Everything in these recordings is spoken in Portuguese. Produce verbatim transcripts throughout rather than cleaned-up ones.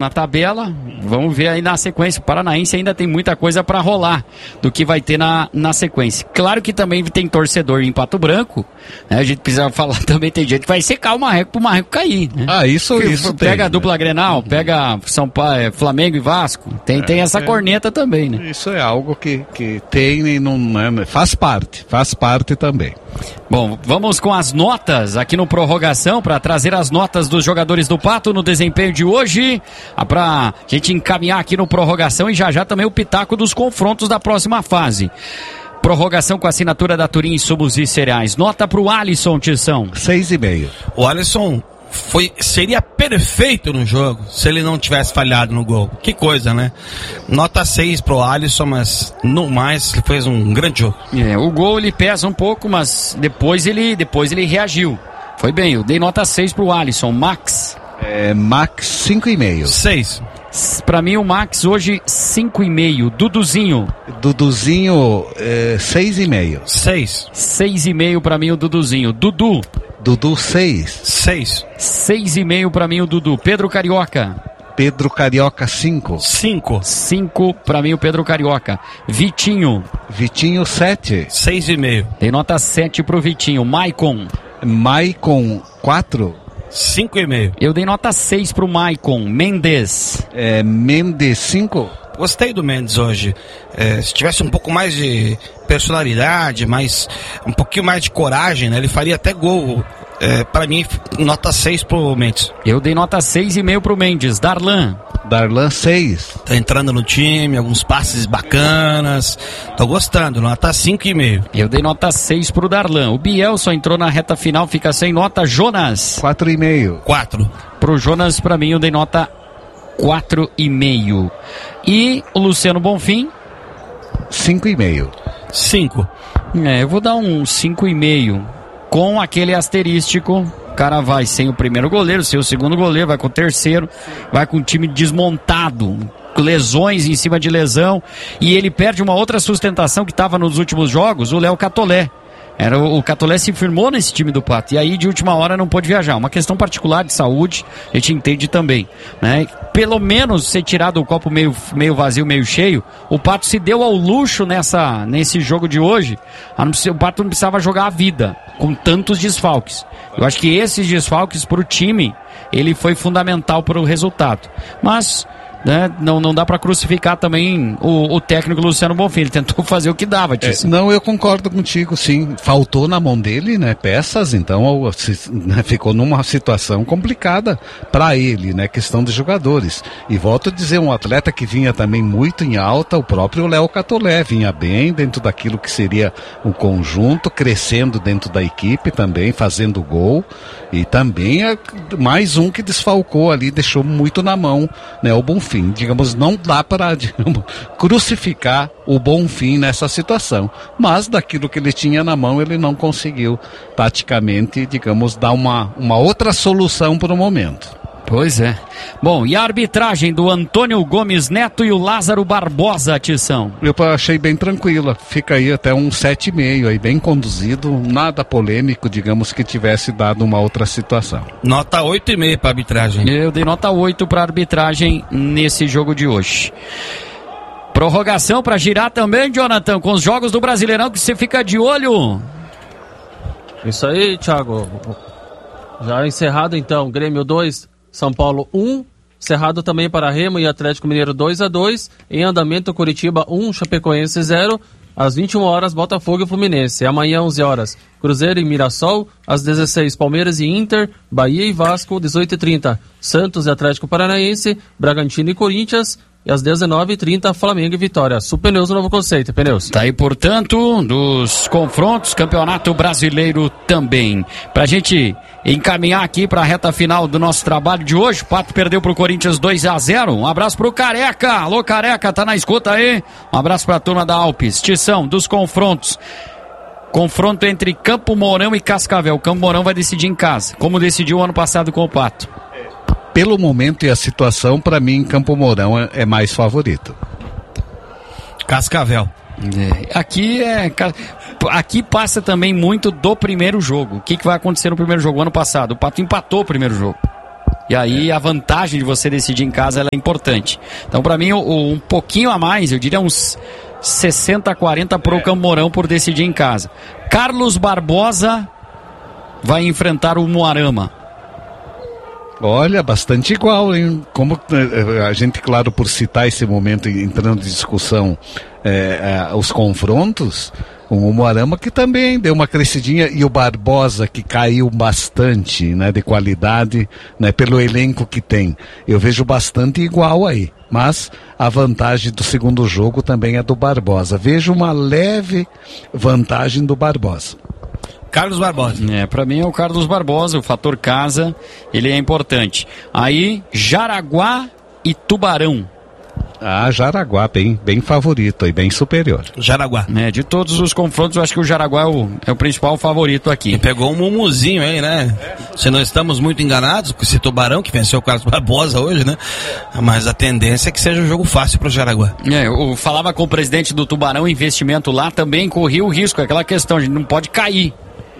na tabela, vamos ver aí na sequência. O Paranaense ainda tem muita coisa para rolar do que vai ter na, na sequência. Claro que também tem torcedor em Pato Branco, né? A gente precisa falar também, tem gente que vai secar o Marreco pro Marreco cair, né? Ah, isso, que, isso Pega tem, a dupla né? Grenal, pega São Paulo, Flamengo e Vasco, tem, é, tem essa é, corneta também, né? Isso é algo que, que tem e não, né? faz parte, faz parte também. Bom, vamos com as notas aqui no Prorrogação para trazer as notas dos jogadores do Pato no desempenho de hoje, para a gente encaminhar aqui no Prorrogação e já já também o pitaco dos confrontos da próxima fase. Prorrogação com a assinatura da Turim Insumos e Cereais. Nota para o Alisson, Tição. Seis e meio. O Alisson foi, seria perfeito no jogo se ele não tivesse falhado no gol. Que coisa, né? Nota seis pro Alisson, mas no mais ele fez um grande jogo. É, o gol ele pesa um pouco, mas depois ele, depois ele reagiu. Foi bem, eu dei nota seis pro Alisson. Max? É, Max cinco e meio. seis. Pra mim o Max hoje cinco e meio. Duduzinho? Duduzinho é, seis e meio. seis. seis e meio pra mim o Duduzinho. Dudu? Dudu seis. seis. seis e meio pra mim o Dudu. Pedro Carioca? Pedro Carioca cinco. cinco. cinco pra mim o Pedro Carioca. Vitinho? Vitinho sete. seis e meio. Tem nota sete pro Vitinho. Maicon? Maicon quatro. cinco e meio. Eu dei nota seis pro Maicon. Mendes? É, Mendes cinco. Gostei do Mendes hoje. É, se tivesse um pouco mais de personalidade, mais, um pouquinho mais de coragem, né? Ele faria até gol. É, para mim, nota seis pro Mendes. Eu dei nota seis e meio pro Mendes. Darlan? Darlan seis. Tá entrando no time, alguns passes bacanas. Tô gostando, nota cinco e meio. Eu dei nota seis pro Darlan. O Biel só entrou na reta final, fica sem nota. Jonas? quatro e meio. quatro. Pro Jonas, pra mim, eu dei nota quatro e meio. E o Luciano Bonfim? cinco e meio. cinco. É, eu vou dar um cinco e meio. Com aquele asterístico, o cara vai sem o primeiro goleiro, sem o segundo goleiro, vai com o terceiro, vai com o time desmontado, lesões em cima de lesão, e ele perde uma outra sustentação que estava nos últimos jogos, o Léo Catolé. Era, o, o Catolé se firmou nesse time do Pato, e aí de última hora não pôde viajar. Uma questão particular de saúde, a gente entende também, né? Pelo menos ser tirado o copo meio, meio vazio, meio cheio, o Pato se deu ao luxo nessa, nesse jogo de hoje. O Pato não precisava jogar a vida com tantos desfalques. Eu acho que esses desfalques para o time, ele foi fundamental para o resultado. Mas... né, não, não dá para crucificar também o, o técnico Luciano Bonfim. Ele tentou fazer o que dava, é, Não, eu concordo contigo, sim. Faltou na mão dele, né, peças, então se, né, ficou numa situação complicada para ele, né, questão de jogadores. E volto a dizer, um atleta que vinha também muito em alta, o próprio Léo Catolé, vinha bem dentro daquilo que seria um conjunto, crescendo dentro da equipe também, fazendo gol. E também é mais um que desfalcou ali, deixou muito na mão, né, o Bonfim. Digamos, não dá para, digamos, crucificar o Bonfim nessa situação, mas daquilo que ele tinha na mão ele não conseguiu praticamente, digamos, dar uma, uma outra solução para o momento. Pois é. Bom, e a arbitragem do Antônio Gomes Neto e o Lázaro Barbosa, Tição? Eu achei bem tranquila, fica aí até um sete e meio, aí bem conduzido, nada polêmico, digamos, que tivesse dado uma outra situação. Nota oito e meio para arbitragem. Eu dei nota oito para arbitragem nesse jogo de hoje. Prorrogação para girar também, Jonathan, com os jogos do Brasileirão que você fica de olho. Isso aí, Thiago. Já encerrado então, Grêmio dois, São Paulo um, cerrado também para Remo e Atlético Mineiro dois a dois, em andamento Curitiba um, Chapecoense zero, às vinte e uma horas Botafogo e Fluminense, amanhã onze horas Cruzeiro e Mirassol, às dezesseis Palmeiras e Inter, Bahia e Vasco, dezoito e trinta Santos e Atlético Paranaense, Bragantino e Corinthians, e às dezenove e trinta Flamengo e Vitória. Super Pneus, um novo conceito, Pneus. Tá aí, portanto, dos confrontos, Campeonato Brasileiro também. Pra gente encaminhar aqui pra reta final do nosso trabalho de hoje, o Pato perdeu pro Corinthians dois a zero. Um abraço pro Careca. Alô, Careca, tá na escuta aí? Um abraço pra turma da Alpes. Tição, dos confrontos. Confronto entre Campo Mourão e Cascavel. Campo Mourão vai decidir em casa, como decidiu o ano passado com o Pato. Pelo momento e a situação, para mim, Campo Mourão é, é mais favorito. Cascavel. É, aqui é aqui passa também muito do primeiro jogo. O que, que vai acontecer no primeiro jogo? Ano passado, o Pato empatou o primeiro jogo. E aí a vantagem de você decidir em casa ela é importante. Então, para mim, um pouquinho a mais, eu diria uns sessenta a quarenta pro é. Campo Mourão por decidir em casa. Carlos Barbosa vai enfrentar o Umuarama. Olha, bastante igual, hein? Como a gente, claro, por citar esse momento entrando em discussão, é, é, os confrontos, o Umuarama que também deu uma crescidinha e o Barbosa que caiu bastante, né, de qualidade, né, pelo elenco que tem. Eu vejo bastante igual aí, mas a vantagem do segundo jogo também é do Barbosa. Vejo uma leve vantagem do Barbosa. Carlos Barbosa. É, pra mim é o Carlos Barbosa, o fator casa, ele é importante. Aí, Jaraguá e Tubarão. Ah, Jaraguá, bem, bem favorito e bem superior. Jaraguá. É, de todos os confrontos, eu acho que o Jaraguá é o, é o principal favorito aqui. E pegou um mumuzinho aí, né? Se não estamos muito enganados com esse Tubarão, que venceu o Carlos Barbosa hoje, né? Mas a tendência é que seja um jogo fácil pro Jaraguá. É, eu falava com o presidente do Tubarão, investimento lá também corria o risco, aquela questão, a gente não pode cair.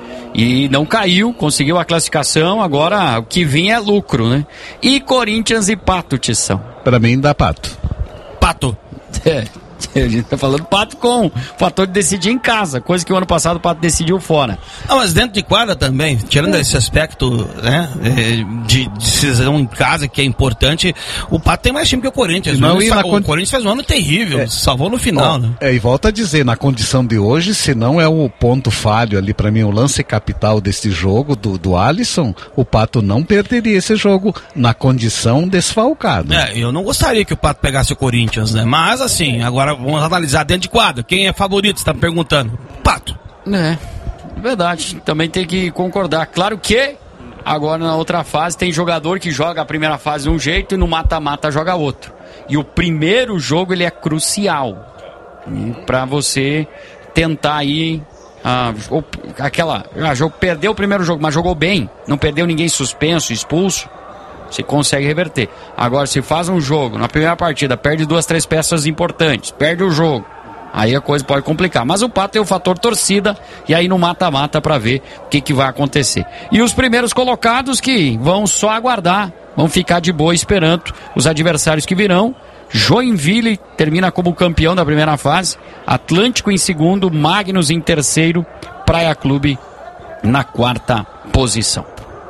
E não caiu, conseguiu a classificação, agora o que vinha é lucro, né? E Corinthians e Pato, Tição. Pra mim dá Pato. Pato. É, a gente tá falando Pato com o fator de decidir em casa, coisa que o ano passado o Pato decidiu fora. Ah, mas dentro de quadra também, tirando esse aspecto, né, de decisão em casa, que é importante, o Pato tem mais time que o Corinthians. Não, e na o condi... Corinthians fez um ano terrível, é. salvou no final, oh, né? É, e volta a dizer, na condição de hoje, se não é o ponto falho ali pra mim, o lance capital desse jogo, do, do Alisson, o Pato não perderia esse jogo na condição desfalcado. É, eu não gostaria que o Pato pegasse o Corinthians, né? Mas assim, agora vamos analisar dentro de quadra. Quem é favorito, você tá me perguntando? Pato. É, verdade. Também tem que concordar. Claro que agora na outra fase tem jogador que joga a primeira fase de um jeito e no mata-mata joga outro. E o primeiro jogo ele é crucial para você tentar aí ah, aquela, ah, jogo, perdeu o primeiro jogo, mas jogou bem, não perdeu ninguém suspenso, expulso. Você consegue reverter. Agora, se faz um jogo, na primeira partida, perde duas, três peças importantes, perde o jogo, aí a coisa pode complicar. Mas o Pato tem o fator torcida, e aí no mata-mata para ver o que, que vai acontecer. E os primeiros colocados que vão só aguardar, vão ficar de boa esperando os adversários que virão. Joinville termina como campeão da primeira fase, Atlântico em segundo, Magnus em terceiro, Praia Clube na quarta posição.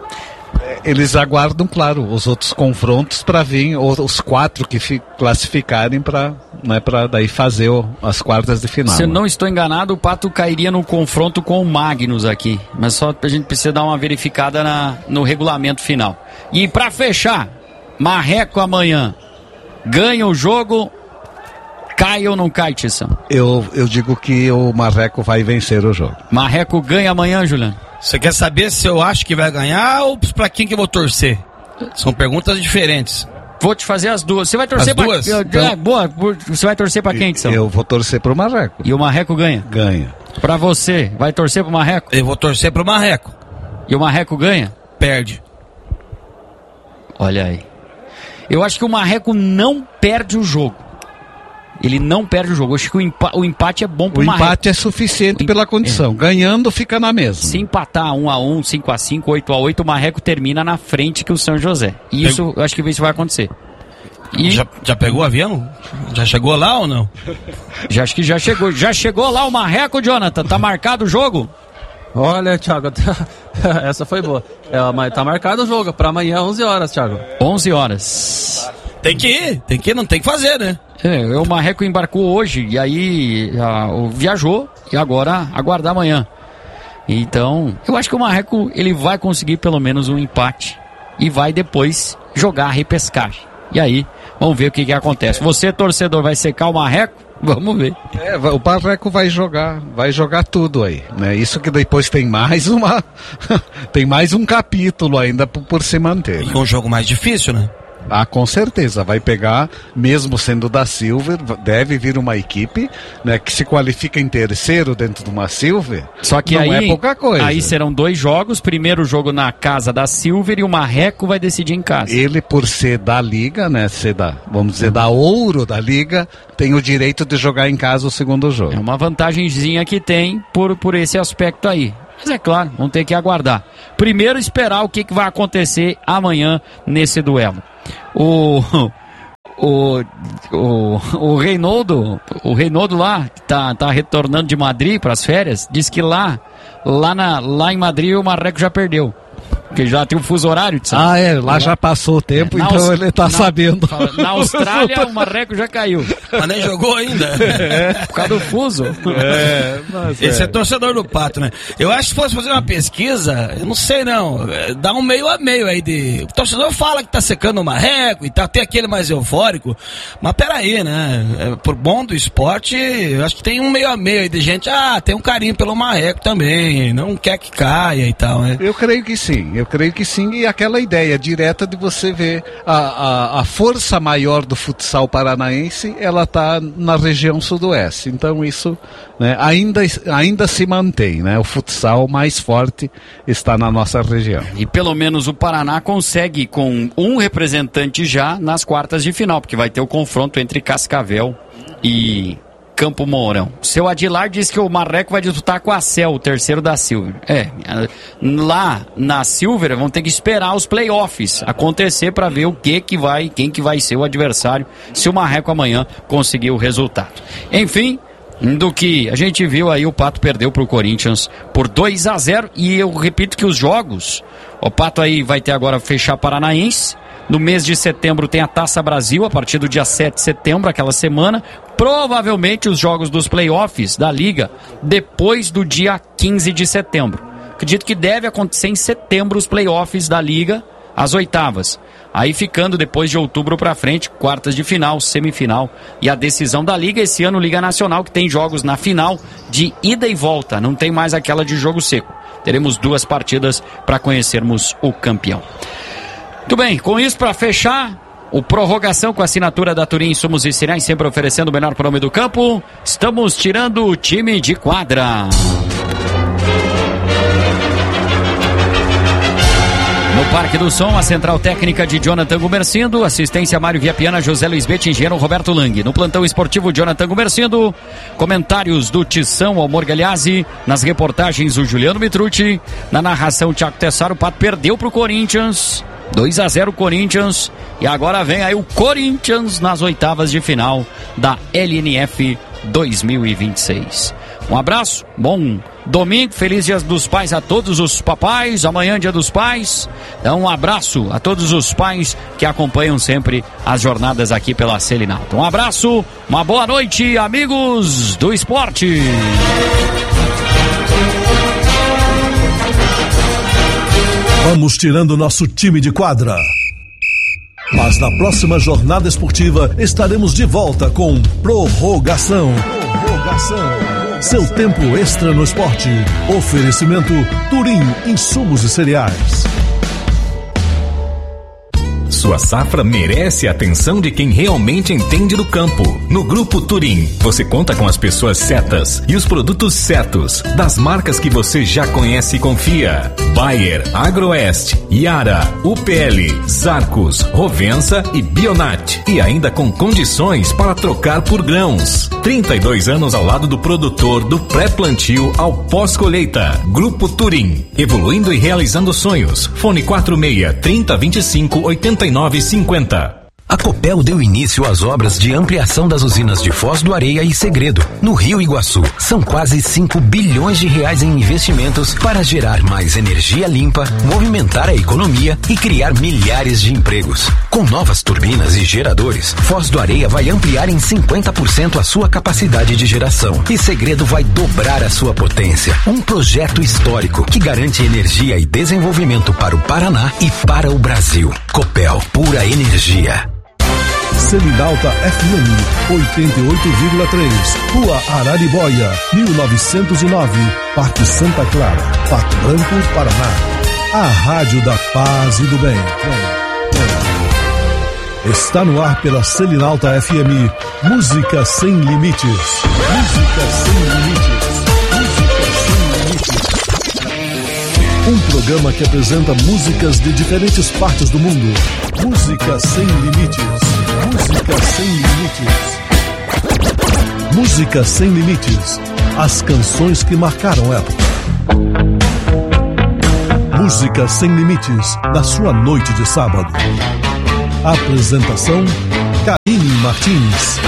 Eles aguardam, claro, os outros confrontos para vir, os quatro que fi, classificarem para, né, para daí fazer o, as quartas de final. Se eu não estou enganado, o Pato cairia no confronto com o Magnus aqui, mas só a gente precisa dar uma verificada na, no regulamento final. E para fechar, Marreco amanhã ganha o jogo, cai ou não cai, Tição? Eu, eu digo que o Marreco vai vencer o jogo. Marreco ganha amanhã, Juliano? Você quer saber se eu acho que vai ganhar ou pra quem que eu vou torcer? São perguntas diferentes. Vou te fazer as duas. Você vai torcer as pra... duas? Então... É, boa. Você vai torcer pra quem, Tição? Eu vou torcer pro Marreco. E o Marreco ganha? Ganha. Pra você, vai torcer pro Marreco? Eu vou torcer pro Marreco. E o Marreco ganha? Perde. Olha aí. Eu acho que o Marreco não perde o jogo. Ele não perde o jogo. Eu acho que o, empa- o empate é bom pro o Marreco. O empate é suficiente pela condição. É. Ganhando, fica na mesma. Se empatar um a um, cinco a cinco, oito a oito, o Marreco termina na frente que o São José. E isso, Pego... eu acho que isso vai acontecer. E... Já, já pegou o avião? Já chegou lá ou não? Já, acho que já chegou. Já chegou lá o Marreco, Jonathan? Tá marcado o jogo? Olha, Thiago, essa foi boa. É, mas tá marcado o jogo para amanhã, onze horas, Thiago. onze horas. Tem que ir, tem que ir, não tem que fazer, né? É, o Marreco embarcou hoje e aí a, o, viajou e agora aguardar amanhã. Então, eu acho que o Marreco ele vai conseguir pelo menos um empate e vai depois jogar a repescagem. E aí, vamos ver o que, que acontece. Você, torcedor, vai secar o Marreco? Vamos ver. É, o Marreco vai jogar, vai jogar tudo aí, né? Isso que depois tem mais uma, tem mais um capítulo ainda por, por se manter. E um jogo mais difícil, né? Ah, com certeza, vai pegar, mesmo sendo da Silver, deve vir uma equipe, né, que se qualifica em terceiro dentro de uma Silver. Só que não aí, é pouca coisa. Aí serão dois jogos, primeiro jogo na casa da Silver e o Marreco vai decidir em casa. Ele, por ser da Liga, né, ser da, vamos dizer, da ouro da Liga, tem o direito de jogar em casa o segundo jogo. É uma vantagenzinha que tem por, por esse aspecto aí. Mas é claro, vamos ter que aguardar. Primeiro esperar o que, que vai acontecer amanhã nesse duelo. O... O, o, o Reinaldo, o Reinaldo lá, que tá, tá retornando de Madrid para as férias, diz que lá, lá, na, lá em Madrid o Marreco já perdeu. Porque já tem um fuso horário, sabe? Ah, é, lá já passou o tempo, é, então Aus... ele tá na, sabendo. Na Austrália o Marreco já caiu. Mas nem jogou ainda. É. Por causa do fuso. É, mas Esse é. é torcedor do Pato, né? Eu acho que se fosse fazer uma pesquisa, eu não sei não, dá um meio a meio aí de... O torcedor fala que tá secando o Marreco e tal, tem aquele mais eufórico, mas peraí, né? É, por bom do esporte, eu acho que tem um meio a meio aí de gente, ah, tem um carinho pelo Marreco também, não quer que caia e tal, né? Eu creio que sim. Eu creio que sim, e aquela ideia direta de você ver a, a, a força maior do futsal paranaense, ela está na região sudoeste. Então isso, né, ainda, ainda se mantém, né? O futsal mais forte está na nossa região. E pelo menos o Paraná consegue com um representante já nas quartas de final, porque vai ter o confronto entre Cascavel e Campo Mourão. Seu Adilar diz que o Marreco vai disputar com a Cel, o terceiro da Silver. É, lá na Silver vão ter que esperar os playoffs acontecer para ver o que que vai, quem que vai ser o adversário, se o Marreco amanhã conseguir o resultado. Enfim, do que a gente viu aí, o Pato perdeu pro Corinthians por dois a zero, e eu repito que os jogos, o Pato aí vai ter agora fechar Paranaense. No mês de setembro tem a Taça Brasil, a partir do dia sete de setembro, aquela semana. Provavelmente os jogos dos playoffs da Liga depois do dia quinze de setembro. Acredito que deve acontecer em setembro os playoffs da Liga, as oitavas. Aí ficando depois de outubro para frente, quartas de final, semifinal e a decisão da Liga. Esse ano Liga Nacional, que tem jogos na final de ida e volta, não tem mais aquela de jogo seco. Teremos duas partidas para conhecermos o campeão. Muito bem, com isso para fechar, o prorrogação com a assinatura da Turim Insumos e Cereais, sempre oferecendo o melhor para o homem do campo. Estamos tirando o time de quadra. No Parque do Som, a central técnica de Jonathan Gumercindo, assistência Mário Viapiana, José Luiz Betti, engenheiro Roberto Lang. No plantão esportivo, Jonathan Gumercindo, comentários do Tição ao Morgaliazzi, nas reportagens o Juliano Mitrucci, na narração Thiago Tessaro. O Pato perdeu para o Corinthians, dois a zero Corinthians, e agora vem aí o Corinthians nas oitavas de final da L N F dois mil e vinte e seis. Um abraço, bom domingo, feliz Dia dos Pais a todos os papais, amanhã Dia dos Pais. Então um abraço a todos os pais que acompanham sempre as jornadas aqui pela Selinalta. Um abraço, uma boa noite, amigos do esporte. Vamos tirando nosso time de quadra. Mas na próxima jornada esportiva estaremos de volta com Prorrogação. Prorrogação. Seu tempo extra no esporte. Oferecimento Turim Insumos e Cereais. Sua safra merece a atenção de quem realmente entende do campo. No Grupo Turim, você conta com as pessoas certas e os produtos certos, das marcas que você já conhece e confia. Bayer, Agroeste, Yara, U P L, Zarcos, Rovensa e Bionat. E ainda com condições para trocar por grãos. trinta e dois anos ao lado do produtor, do pré-plantio ao pós-colheita. Grupo Turim, evoluindo e realizando sonhos. Fone quatro seis, trinta, vinte e cinco, oitenta e nove cinquenta. A Copel deu início às obras de ampliação das usinas de Foz do Areia e Segredo, no Rio Iguaçu. São quase cinco bilhões de reais em investimentos para gerar mais energia limpa, movimentar a economia e criar milhares de empregos. Com novas turbinas e geradores, Foz do Areia vai ampliar em cinquenta por cento a sua capacidade de geração e Segredo vai dobrar a sua potência. Um projeto histórico que garante energia e desenvolvimento para o Paraná e para o Brasil. Copel, pura energia. Selinalta F M oitenta e oito vírgula três, Rua Araribóia, mil novecentos e nove, Parque Santa Clara, Pato Branco, Paraná. A rádio da paz e do bem. Está no ar pela Selinalta F M, Música Sem Limites. Música Sem Limites. Música Sem Limites. Um programa que apresenta músicas de diferentes partes do mundo. Música Sem Limites. Música Sem Limites. Música Sem Limites. As canções que marcaram época. Música Sem Limites, na sua noite de sábado. Apresentação, Karine Martins.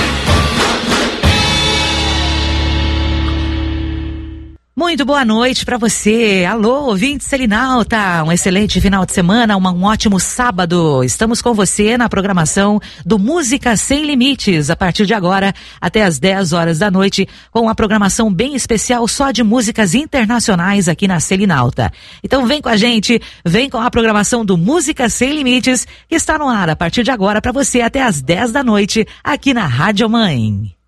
Muito boa noite para você. Alô, ouvinte Selinalta. Um excelente final de semana, uma, um ótimo sábado. Estamos com você na programação do Música Sem Limites, a partir de agora até às dez horas da noite, com uma programação bem especial só de músicas internacionais aqui na Selinalta. Então vem com a gente, vem com a programação do Música Sem Limites, que está no ar a partir de agora para você até às dez da noite, aqui na Rádio Mãe.